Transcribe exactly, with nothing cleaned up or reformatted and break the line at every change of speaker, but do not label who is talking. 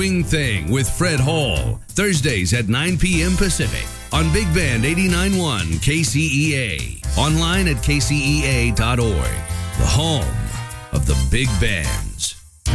Swing Thing with Fred Hall, Thursdays at nine p.m. Pacific on Big Band eighty-nine point one K C E A. Online at K C E A dot org. The home of the Big Band.